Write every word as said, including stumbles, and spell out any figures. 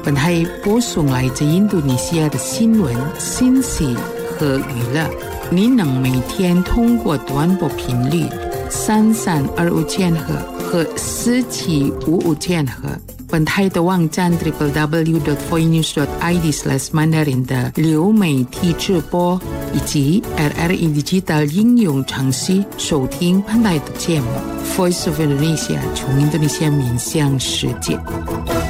本台播送来自印度尼西亚的新闻、信息和娱乐。你能每天通过短波频率三三二五千赫和四七五五千赫，本台的网站 double-u double-u double-u dot voinews dot i d slash mandarin 的流媒体直播，以及 R R E Digital 应用程序收听本台的节目。Voice of Indonesia 从印度尼西亚面向世界。